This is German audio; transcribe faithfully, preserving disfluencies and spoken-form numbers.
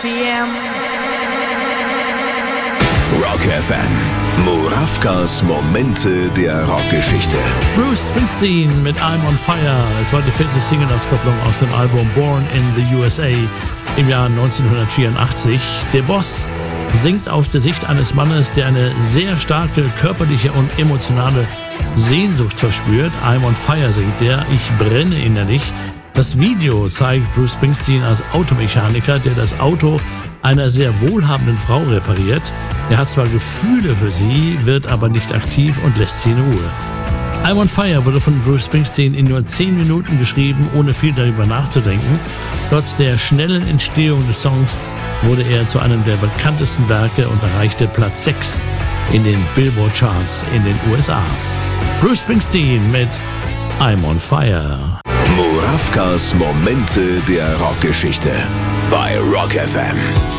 P M. Rock F M. Murawkas Momente der Rockgeschichte. Bruce Springsteen mit I'm on Fire. Es war die vierte Single-Auskopplung aus dem Album Born in the U S A im Jahr neunzehnhundertvierundachtzig. Der Boss singt aus der Sicht eines Mannes, der eine sehr starke körperliche und emotionale Sehnsucht verspürt. I'm on Fire singt der, ich brenne innerlich. Das Video zeigt Bruce Springsteen als Automechaniker, der das Auto einer sehr wohlhabenden Frau repariert. Er hat zwar Gefühle für sie, wird aber nicht aktiv und lässt sie in Ruhe. I'm on Fire wurde von Bruce Springsteen in nur zehn Minuten geschrieben, ohne viel darüber nachzudenken. Trotz der schnellen Entstehung des Songs wurde er zu einem der bekanntesten Werke und erreichte Platz sechs in den Billboard-Charts in den U S A. Bruce Springsteen mit I'm on Fire. Murawkas Momente der Rockgeschichte bei Rock F M.